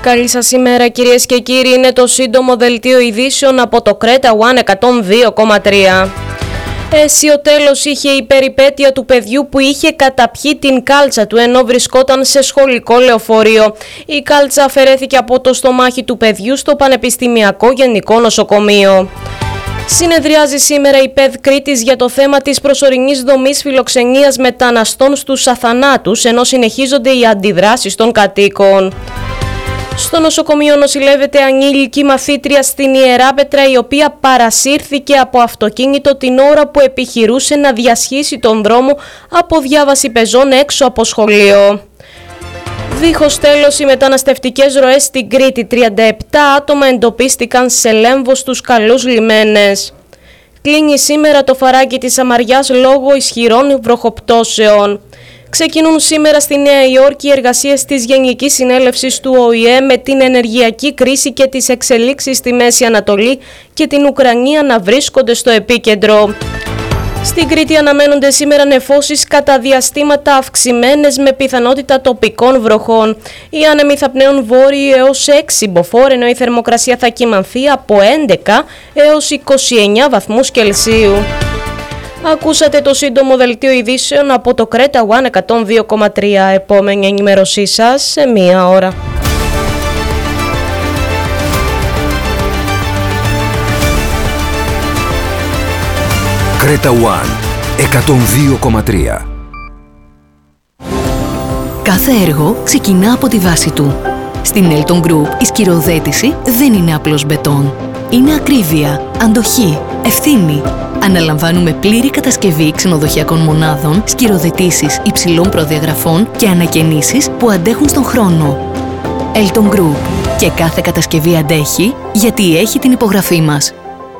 Καλή σας ημέρα κυρίες και κύριοι, είναι το σύντομο δελτίο ειδήσεων από το Creta One 102,3. Ο τέλος είχε η περιπέτεια του παιδιού που είχε καταπιεί την κάλτσα του ενώ βρισκόταν σε σχολικό λεωφορείο. Η κάλτσα αφαιρέθηκε από το στομάχι του παιδιού στο Πανεπιστημιακό Γενικό Νοσοκομείο. Συνεδριάζει σήμερα η ΠΕΔ Κρήτης για το θέμα της προσωρινής δομής φιλοξενίας μεταναστών στους αθανάτους, ενώ συνεχίζονται οι αντιδράσεις των κατοίκων. Στο νοσοκομείο νοσηλεύεται ανήλικη μαθήτρια στην Ιεράπετρα, η οποία παρασύρθηκε από αυτοκίνητο την ώρα που επιχειρούσε να διασχίσει τον δρόμο από διάβαση πεζών έξω από σχολείο. Δίχως τέλος οι μεταναστευτικές ροές στην Κρήτη. 37 άτομα εντοπίστηκαν σε Λέμβο στους Καλούς Λιμένες. Κλείνει σήμερα το φαράκι της Σαμαριάς λόγω ισχυρών βροχοπτώσεων. Ξεκινούν σήμερα στη Νέα Υόρκη οι εργασίες της Γενικής Συνέλευσης του ΟΗΕ με την ενεργειακή κρίση και τις εξελίξεις στη Μέση Ανατολή και την Ουκρανία να βρίσκονται στο επίκεντρο. Στην Κρήτη αναμένονται σήμερα νεφώσεις κατά διαστήματα αυξημένες με πιθανότητα τοπικών βροχών. Οι άνεμοι θα πνέουν βόρειοι έως 6 μποφόρ, ενώ η θερμοκρασία θα κυμανθεί από 11 έως 29 βαθμούς Κελσίου. Ακούσατε το σύντομο δελτίο ειδήσεων από το Creta One 102,3. Επόμενη ενημέρωσή σας σε μία ώρα. Creta One 102,3. Κάθε έργο ξεκινά από τη βάση του. Στην Elton Group η σκυροθέτηση δεν είναι απλώς μπετόν. Είναι ακρίβεια, αντοχή, ευθύνη. Αναλαμβάνουμε πλήρη κατασκευή ξενοδοχειακών μονάδων, σκυροθετήσεις υψηλών προδιαγραφών και ανακαινήσεις που αντέχουν στον χρόνο. Elton Group. Και κάθε κατασκευή αντέχει γιατί έχει την υπογραφή μας.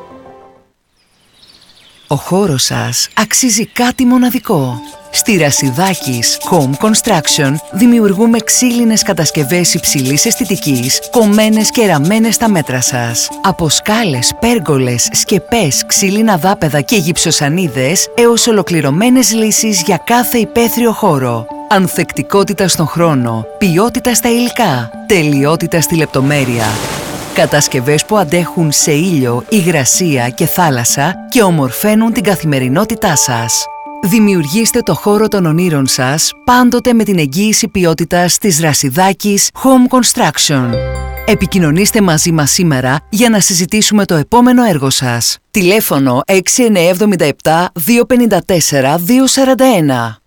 Ο χώρος σας αξίζει κάτι μοναδικό. Στη Ρασιδάκης Home Construction δημιουργούμε ξύλινες κατασκευές υψηλής αισθητικής, κομμένες και ραμμένες στα μέτρα σας. Από σκάλες, πέργολες, σκεπές, ξύλινα δάπεδα και γυψοσανίδες έως ολοκληρωμένες λύσεις για κάθε υπαίθριο χώρο. Ανθεκτικότητα στον χρόνο, ποιότητα στα υλικά, τελειότητα στη λεπτομέρεια. Κατασκευές που αντέχουν σε ήλιο, υγρασία και θάλασσα και ομορφαίνουν την καθημερινότητά σας. Δημιουργήστε το χώρο των ονείρων σας πάντοτε με την εγγύηση ποιότητας της Ρασιδάκης Home Construction. Επικοινωνήστε μαζί μας σήμερα για να συζητήσουμε το επόμενο έργο σας. Τηλέφωνο 6977 254 241.